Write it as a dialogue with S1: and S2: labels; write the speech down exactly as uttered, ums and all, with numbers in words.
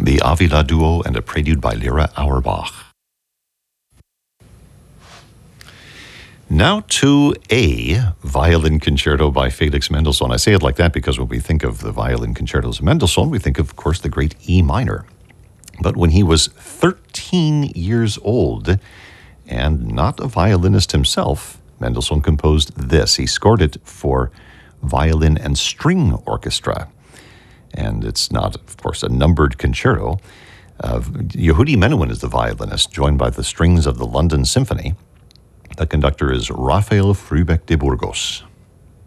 S1: the Avila Duo and a prelude by Lyra Auerbach. Now to a violin concerto by Felix Mendelssohn. I say it like that because when we think of the violin concertos of Mendelssohn, we think of, of course, the great E minor. But when he was thirteen years old and not a violinist himself, Mendelssohn composed this. He scored it for violin and string orchestra. And it's not, of course, a numbered concerto. Uh, Yehudi Menuhin is the violinist, joined by the strings of the London Symphony. The conductor is Rafael Frühbeck de Burgos.